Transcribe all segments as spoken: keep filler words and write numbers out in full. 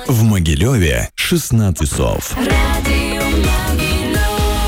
В Могилеве шестнадцать часов. Радио Могилев.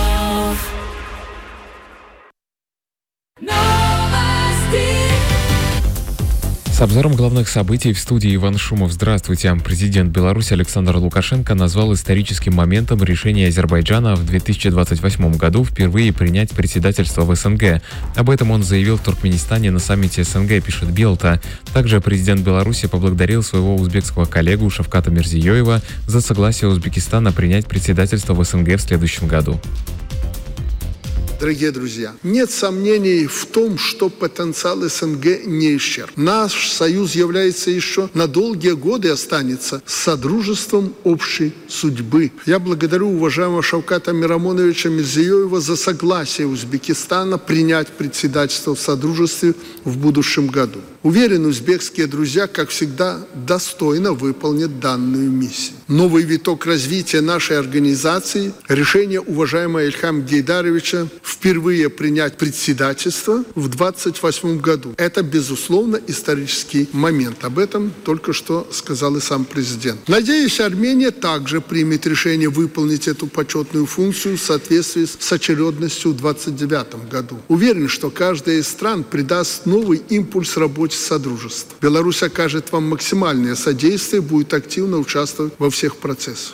С обзором главных событий в студии Иван Шумов. Здравствуйте. Президент Беларуси Александр Лукашенко назвал историческим моментом решение Азербайджана в две тысячи двадцать восьмом году впервые принять председательство в СНГ. Об этом он заявил в Туркменистане на саммите СНГ, пишет Белта. Также президент Беларуси поблагодарил своего узбекского коллегу Шавката Мирзиёева за согласие Узбекистана принять председательство в СНГ в следующем году. Дорогие друзья, нет сомнений в том, что потенциал СНГ не исчерпан. Наш союз является еще на долгие годы останется содружеством общей судьбы. Я благодарю уважаемого Шавката Мирамоновича Мирзиёева за согласие Узбекистана принять председательство в содружестве в будущем году. Уверен, узбекские друзья, как всегда, достойно выполнят данную миссию. Новый виток развития нашей организации, решение уважаемого Ильхама Гейдаровича впервые принять председательство в двадцать восьмом году. Это, безусловно, исторический момент. Об этом только что сказал и сам президент. Надеюсь, Армения также примет решение выполнить эту почетную функцию в соответствии с очередностью в двадцать девятом году. Уверен, что каждая из стран придаст новый импульс работе содружества. Беларусь окажет вам максимальное содействие, будет активно участвовать во всех процессах.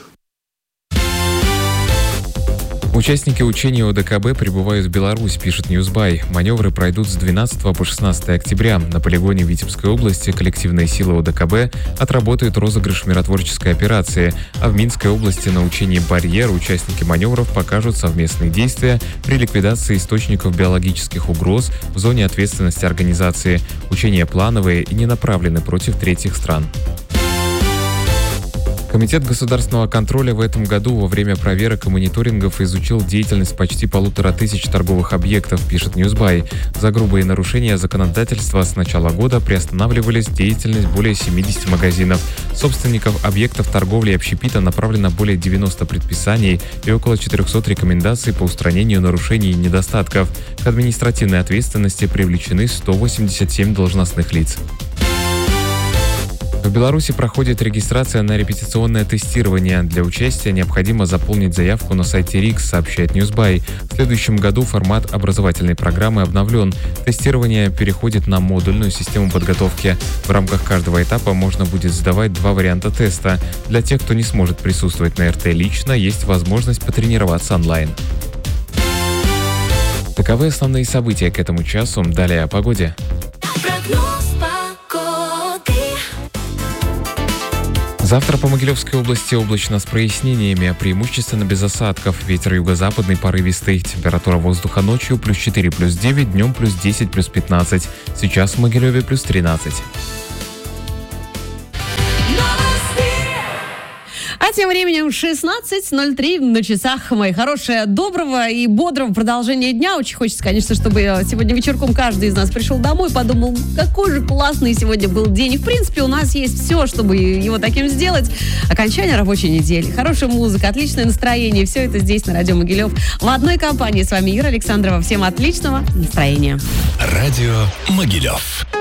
Участники учений ОДКБ прибывают в Беларусь, пишет Ньюсбай. Маневры пройдут с двенадцатого по шестнадцатое октября. На полигоне Витебской области коллективные силы ОДКБ отработают розыгрыш миротворческой операции, а в Минской области на учении «Барьер» участники маневров покажут совместные действия при ликвидации источников биологических угроз в зоне ответственности организации. Учения плановые и не направлены против третьих стран. Комитет государственного контроля в этом году во время проверок и мониторингов изучил деятельность почти полутора тысяч торговых объектов, пишет Ньюсбай. За грубые нарушения законодательства с начала года приостанавливались деятельность более семидесяти магазинов. Собственников объектов торговли и общепита направлено более девяноста предписаний и около четырехсот рекомендаций по устранению нарушений и недостатков. К административной ответственности привлечены сто восемьдесят семь должностных лиц. В Беларуси проходит регистрация на репетиционное тестирование. Для участия необходимо заполнить заявку на сайте РИКС, сообщает Ньюсбай. В следующем году формат образовательной программы обновлен. Тестирование переходит на модульную систему подготовки. В рамках каждого этапа можно будет сдавать два варианта теста. Для тех, кто не сможет присутствовать на РТ лично, есть возможность потренироваться онлайн. Таковы основные события к этому часу. Далее о погоде. Завтра по Могилевской области облачно с прояснениями, преимущественно без осадков. Ветер юго-западный порывистый. Температура воздуха ночью плюс четыре, плюс девять, днем плюс десять, плюс пятнадцать. Сейчас в Могилеве плюс тринадцать. А тем временем шестнадцать ноль три на часах. Мои хорошие, доброго и бодрого продолжения дня. Очень хочется, конечно, чтобы сегодня вечерком каждый из нас пришел домой и подумал, какой же классный сегодня был день. И, в принципе, у нас есть все, чтобы его таким сделать. Окончание рабочей недели, хорошая музыка, отличное настроение. Все это здесь, на Радио Могилев. В одной компании с вами Ира Александрова. Всем отличного настроения. Радио Могилев.